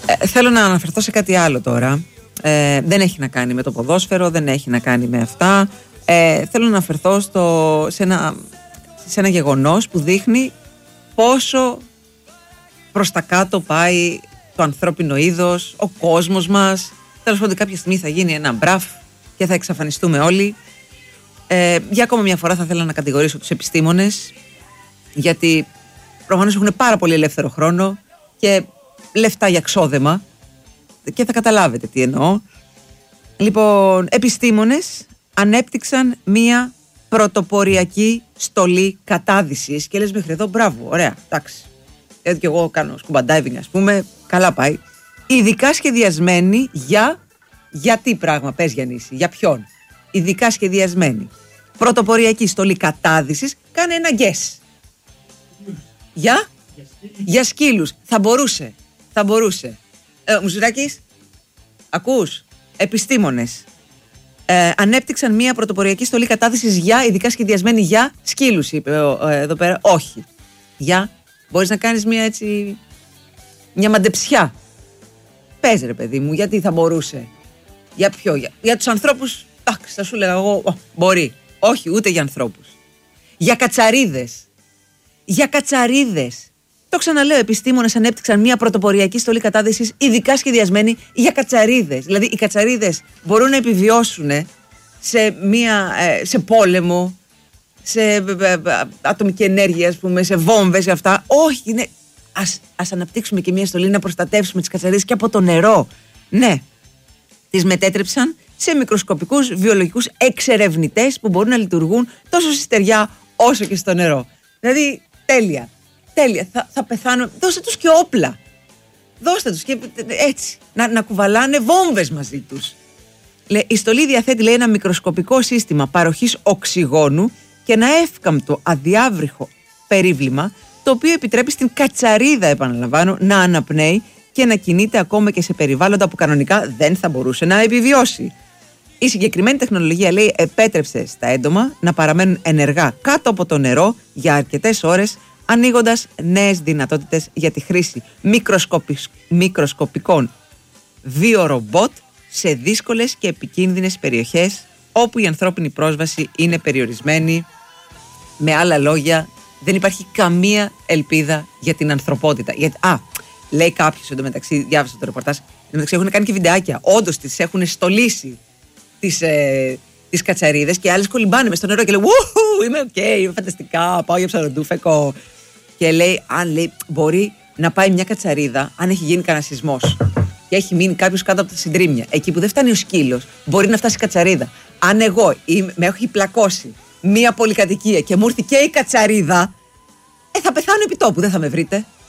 Θέλω να αναφερθώ σε κάτι άλλο τώρα. Δεν έχει να κάνει με το ποδόσφαιρο, δεν έχει να κάνει με αυτά. Θέλω να αναφερθώ σε ένα γεγονός που δείχνει πόσο προς τα κάτω πάει το ανθρώπινο είδος, ο κόσμος μας. Τέλος πάντων, κάποια στιγμή θα γίνει ένα μπραφ και θα εξαφανιστούμε όλοι. Για ακόμα μια φορά θα ήθελα να κατηγορήσω τους επιστήμονες, γιατί προφανώς έχουν πάρα πολύ ελεύθερο χρόνο και λεφτά για ξόδεμα, και θα καταλάβετε τι εννοώ. Λοιπόν, επιστήμονες ανέπτυξαν μία πρωτοποριακή στολή κατάδυσης και λες μέχρι εδώ μπράβο, ωραία, εντάξει. Γιατί και εγώ κάνω scuba diving, ας πούμε, καλά πάει. Ειδικά σχεδιασμένη για τι πράγμα, πες Γιαννήση, για ποιον? Ειδικά σχεδιασμένη πρωτοποριακή στολή κατάδυσης, κάνε ένα guess. Για σκύλους. Θα μπορούσε. Μουζουράκης, ακούς? Επιστήμονες ανέπτυξαν μία πρωτοποριακή στολή κατάδυσης ειδικά σχεδιασμένη για σκύλους, είπε εδώ πέρα. Όχι. Μπορείς να κάνεις μια μαντεψιά. Πες ρε παιδί μου, γιατί θα μπορούσε? Για ποιο? Για τους ανθρώπους, θα σου λέγα εγώ, μπορεί. Όχι, ούτε για ανθρώπους. Για κατσαρίδες. Το ξαναλέω, επιστήμονες ανέπτυξαν μια πρωτοποριακή στολή κατάδυσης ειδικά σχεδιασμένη για κατσαρίδες. Δηλαδή οι κατσαρίδες μπορούν να επιβιώσουν σε πόλεμο, σε ατομική ενέργεια, ας πούμε, σε βόμβες και αυτά. Όχι, ας αναπτύξουμε και μια στολή να προστατεύσουμε τις κατσαρίδες και από το νερό. Ναι, τις μετέτρεψαν σε μικροσκοπικούς βιολογικούς εξερευνητές που μπορούν να λειτουργούν τόσο στη στεριά όσο και στο νερό. Δηλαδή, τέλεια. Θα πεθάνουν. Δώστε τους και όπλα. Δώστε τους και έτσι. Να κουβαλάνε βόμβες μαζί τους. Η στολή διαθέτει, λέει, ένα μικροσκοπικό σύστημα παροχής οξυγόνου και ένα εύκαμπτο αδιάβρυχο περίβλημα, το οποίο επιτρέπει στην κατσαρίδα, επαναλαμβάνω, να αναπνέει και να κινείται ακόμα και σε περιβάλλοντα που κανονικά δεν θα μπορούσε να επιβιώσει. Η συγκεκριμένη τεχνολογία, λέει, επέτρεψε στα έντομα να παραμένουν ενεργά κάτω από το νερό για αρκετές ώρες, ανοίγοντας νέες δυνατότητες για τη χρήση μικροσκοπικών βιορομπότ σε δύσκολες και επικίνδυνες περιοχές όπου η ανθρώπινη πρόσβαση είναι περιορισμένη. Με άλλα λόγια, δεν υπάρχει καμία ελπίδα για την ανθρωπότητα. Λέει κάποιος εντωμεταξύ, διάβασα το ρεπορτάζ, εντωμεταξύ έχουν κάνει και βιντεάκια. Όντως τις έχουν στολίσει τις κατσαρίδες και άλλες κολυμπάνε μες στο νερό και λέει είμαι οκ, είμαι φανταστικά, πάω για ψαροντούφεκο. Και λέει, αν μπορεί να πάει μια κατσαρίδα, αν έχει γίνει κανένα σεισμός και έχει μείνει κάποιος κάτω από τα συντρίμμια, εκεί που δεν φτάνει ο σκύλος, μπορεί να φτάσει η κατσαρίδα. Αν εγώ με έχει πλακώσει μια πολυκατοικία και μου έρθει και η κατσαρίδα, θα πεθάνω επί τόπου, δεν θα με βρείτε.